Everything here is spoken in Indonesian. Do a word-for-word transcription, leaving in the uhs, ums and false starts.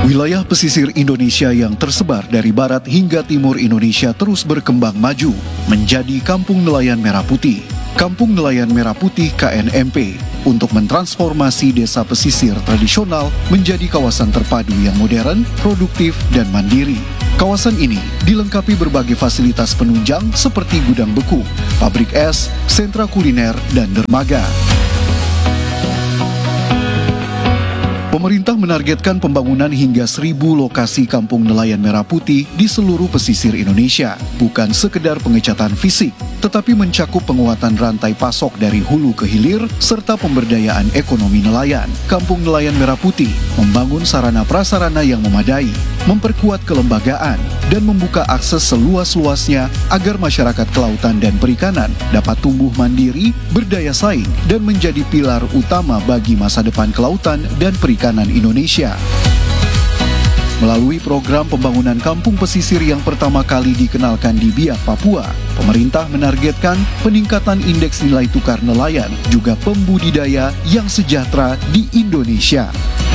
Wilayah pesisir Indonesia yang tersebar dari barat hingga timur Indonesia terus berkembang maju menjadi Kampung Nelayan Merah Putih. Kampung Nelayan Merah Putih K N M P untuk mentransformasi desa pesisir tradisional menjadi kawasan terpadu yang modern, produktif, dan mandiri. Kawasan ini dilengkapi berbagai fasilitas penunjang seperti gudang beku, pabrik es, sentra kuliner, dan dermaga. Pemerintah menargetkan pembangunan hingga seribu lokasi kampung nelayan merah putih di seluruh pesisir Indonesia. Bukan sekedar pengecatan fisik, tetapi mencakup penguatan rantai pasok dari hulu ke hilir, serta pemberdayaan ekonomi nelayan. Kampung Nelayan Merah Putih membangun sarana prasarana yang memadai, memperkuat kelembagaan, dan membuka akses seluas-luasnya agar masyarakat kelautan dan perikanan dapat tumbuh mandiri, berdaya saing, dan menjadi pilar utama bagi masa depan kelautan dan perikanan Indonesia. Melalui program pembangunan kampung pesisir yang pertama kali dikenalkan di Biak, Papua, pemerintah menargetkan peningkatan indeks nilai tukar nelayan juga pembudidaya yang sejahtera di Indonesia.